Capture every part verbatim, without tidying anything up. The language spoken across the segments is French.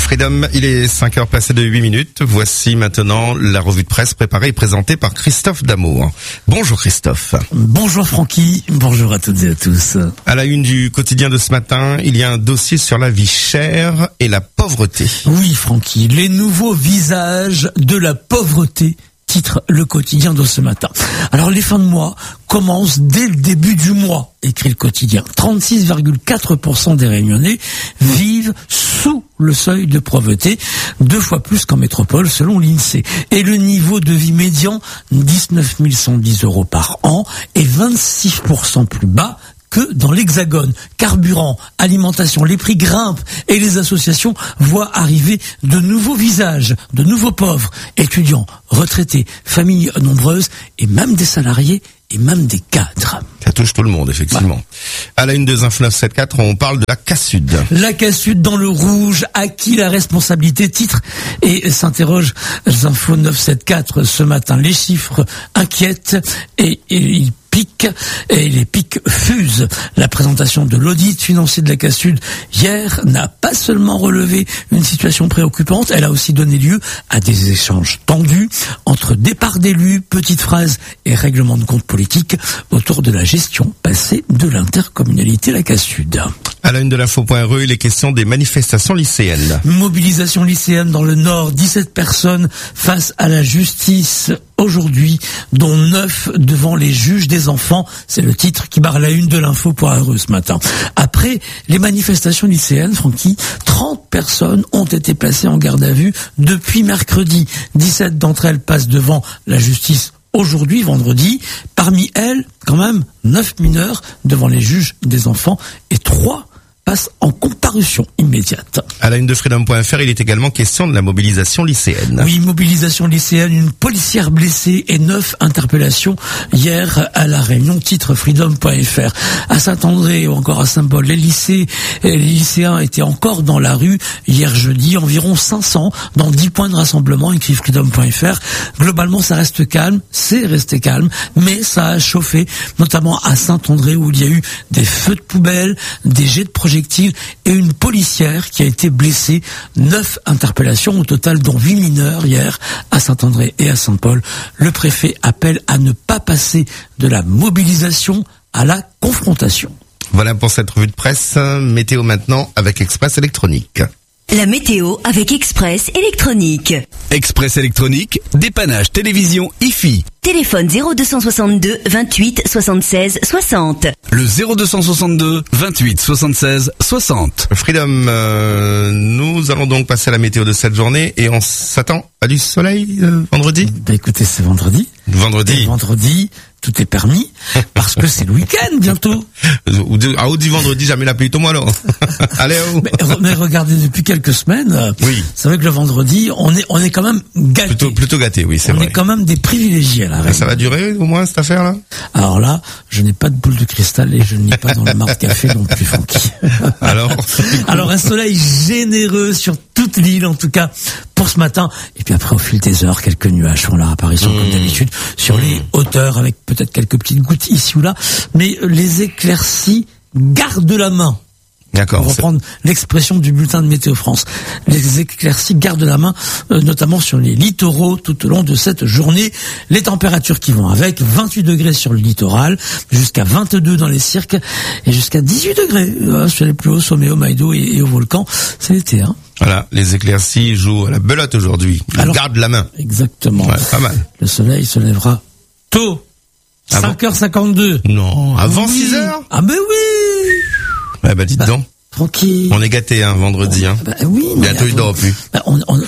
Freedom, il est cinq heures passées de huit minutes. Voici maintenant la revue de presse préparée et présentée par Christophe Damour. Bonjour Christophe. Bonjour Francky, bonjour à toutes et à tous. À la une du quotidien de ce matin, il y a un dossier sur la vie chère et la pauvreté. Oui Francky, les nouveaux visages de la pauvreté, titre le quotidien de ce matin. Alors les fins de mois commencent dès le début du mois, écrit le quotidien. trente-six virgule quatre pour cent des Réunionnais vivent sous le seuil de pauvreté, deux fois plus qu'en métropole selon l'INSEE. Et le niveau de vie médian, dix-neuf mille cent dix euros par an, est vingt-six pour cent plus bas que dans l'Hexagone. Carburant, alimentation, les prix grimpent et les associations voient arriver de nouveaux visages, de nouveaux pauvres, étudiants, retraités, familles nombreuses et même des salariés et même des cadres. Ça touche tout le monde, effectivement. Ouais. À la une des Infos neuf cent soixante-quatorze, on parle de la Cassud. La Cassud dans le rouge, à qui la responsabilité, titre, et s'interroge les Infos neuf cent soixante-quatorze ce matin. Les chiffres inquiètent et, et ils piquent, et les pics fusent. La présentation de l'audit financier de la Cassud hier n'a pas seulement relevé une situation préoccupante, elle a aussi donné lieu à des échanges tendus entre départ d'élus, petites phrases et règlements de compte politique autour de la gestion passée de l'intercommunalité la Cassud. À la une de l'info point R E, il est question des manifestations lycéennes. Mobilisation lycéenne dans le Nord, dix-sept personnes face à la justice aujourd'hui, dont neuf devant les juges des enfants. C'est le titre qui barre la une de l'info point R E ce matin. Après les manifestations lycéennes, Francky, trente personnes ont été placées en garde à vue depuis mercredi. dix-sept d'entre elles passent devant la justice aujourd'hui, vendredi. Parmi elles, quand même, neuf mineurs devant les juges des enfants et trois passent en comparution immédiate. À la une de Freedom point F R, il est également question de la mobilisation lycéenne. Oui, mobilisation lycéenne, une policière blessée et neuf interpellations hier à La Réunion, titre Freedom point F R. À Saint-André ou encore à Saint-Paul, les lycées, les lycéens étaient encore dans la rue hier jeudi, environ cinq cents dans dix points de rassemblement, écrit Freedom point F R. Globalement, ça reste calme, c'est resté calme, mais ça a chauffé, notamment à Saint-André où il y a eu des feux de poubelle, des jets de projectiles et une policière qui a été blessée. Neuf interpellations au total, dont huit mineurs hier à Saint-André et à Saint-Paul. Le préfet appelle à ne pas passer de la mobilisation à la confrontation. Voilà pour cette revue de presse. Météo maintenant avec Express Électronique. La météo avec Express Électronique. Express Électronique, dépannage télévision I F I. Téléphone zéro deux cent soixante-deux vingt-huit soixante-seize soixante. Le zéro deux cent soixante-deux vingt-huit soixante-seize soixante. Freedom, euh, nous allons donc passer à la météo de cette journée et on s'attend à du soleil euh, vendredi. Bah écoutez, c'est vendredi. Vendredi. Et vendredi, tout est permis parce que c'est le week-end bientôt. Ah, ou du vendredi, jamais la pluie, moi alors. Allez, oh. mais, mais regardez, depuis quelques semaines, oui. C'est vrai que le vendredi, on est, on est quand même gâtés. Plutôt, plutôt gâtés, oui, c'est on vrai. On est quand même des privilégiés là. Ça va durer au moins cette affaire-là? Alors là, je n'ai pas de boule de cristal et je n'ai pas dans la marque café non plus, Francky. Alors, Alors un soleil généreux sur toute l'île en tout cas pour ce matin. Et puis après, au fil des heures, quelques nuages font leur apparition mmh. comme d'habitude sur mmh. les hauteurs avec peut-être quelques petites gouttes ici ou là. Mais les éclaircies gardent la main. D'accord. Pour reprendre c'est... l'expression du bulletin de Météo France. Les éclaircies gardent la main, euh, notamment sur les littoraux tout au long de cette journée. Les températures qui vont avec, vingt-huit degrés sur le littoral, jusqu'à vingt-deux dans les cirques, et jusqu'à dix-huit degrés euh, sur les plus hauts sommets au Maïdo et, et au volcan. C'est l'été, hein. Voilà, les éclaircies jouent à la belote aujourd'hui. Ils Alors, gardent la main. Exactement. Ouais, pas mal. Le soleil se lèvera tôt. Avant... cinq heures cinquante-deux. Non, avant oui. six heures? Ah ben oui. Ouais, bah dites bah, donc. Tranquille. On est gâtés, hein, vendredi, hein. Bah oui, mais bientôt il dort plus. Bah, on, on...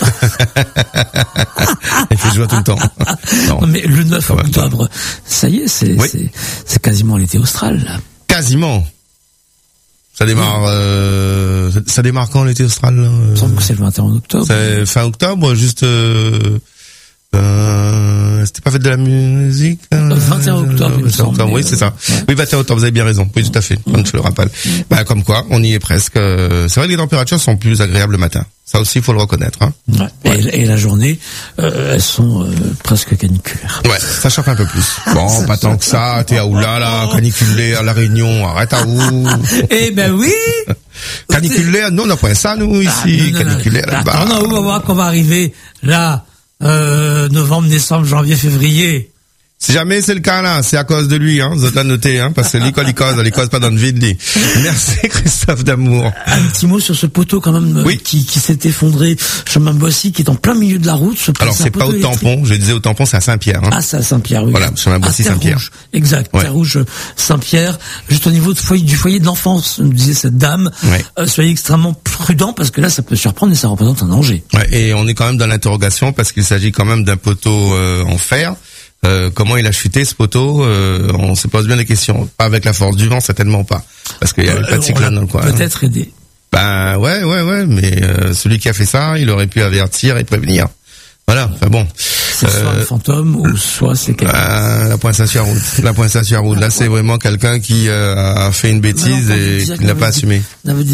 il fait jouer tout le temps. Non. Non, mais le neuf octobre, ça y est, c'est, oui. c'est, c'est quasiment l'été austral, là. Quasiment. Ça démarre, oui. euh, ça, ça démarre quand l'été austral, là? Il me semble que c'est le vingt et un octobre. C'est fin octobre, juste, euh, euh, c'était pas fait de la musique. Euh, vingt et un octobre, il me semble. octobre, oui, c'est ça. Ouais. Oui, vingt et un octobre, vous avez bien raison. Oui, tout à fait. Comme je le rappelle. Bah, comme quoi, on y est presque. Euh, C'est vrai que les températures sont plus agréables le matin. Ça aussi, il faut le reconnaître. Hein. Ouais. Ouais. Et, et la journée, euh, elles sont euh, presque caniculaires. Ouais, ça chauffe un peu plus. Bon, pas tant que ça. T'es à oulala, caniculé à La Réunion, arrête à où? Eh ben oui. Caniculé, nous on n'a pas ça, nous, ici. Ah, non, non, non. Caniculé là-bas. Attends, on va voir qu'on va arriver là, euh, novembre, décembre, janvier, février. Si jamais c'est le cas là, c'est à cause de lui, hein. Vous avez noté, hein, parce que l'école, il cause, il cause pas dans le vide, lui. Merci Christophe D'Amour. Un petit mot sur ce poteau quand même, Oui. euh, qui, qui s'est effondré, chemin Boissy, qui est en plein milieu de la route. Ce Alors un c'est pas poteau au électrique. tampon, je disais au tampon, c'est à Saint-Pierre, hein. Ah, c'est à Saint-Pierre, oui. Voilà, chemin Boissy, À Terre Saint-Pierre. Rouge. Exact, Ouais. Terre Rouge, Saint-Pierre, juste au niveau du foyer, du foyer de l'enfance, nous disait cette dame. Ouais. Euh, soyez extrêmement prudents parce que là, ça peut surprendre et ça représente un danger. Ouais, et on est quand même dans l'interrogation parce qu'il s'agit quand même d'un poteau euh, en fer. Euh, comment il a chuté ce poteau, euh, on se pose bien des questions. Pas avec la force du vent, certainement pas, parce qu'il y avait Euh, pas de on cyclone l'a dans le coin. hein. Peut-être aidé. Ben ouais, ouais, ouais, mais euh, celui qui a fait ça, il aurait pu avertir et prévenir. Voilà, enfin bon. C'est soit un Euh, fantôme ou soit c'est quelqu'un. ben, la pointation à route. La pointation à route. Là, c'est vraiment quelqu'un qui euh, a fait une bêtise Non, non, et disait qui ne l'a qu'on pas avait dit- assumé. on avait dit